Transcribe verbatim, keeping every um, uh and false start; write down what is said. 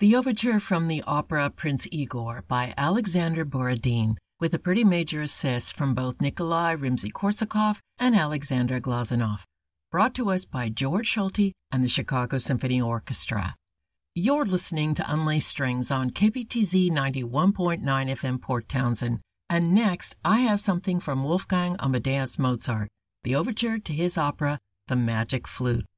The overture from the opera Prince Igor by Alexander Borodin, with a pretty major assist from both Nikolai Rimsky-Korsakov and Alexander Glazunov. Brought to us by George Schulte and the Chicago Symphony Orchestra. You're listening to Unlaced Strings on K B T Z ninety-one point nine F M Port Townsend. And next, I have something from Wolfgang Amadeus Mozart, the overture to his opera, The Magic Flute.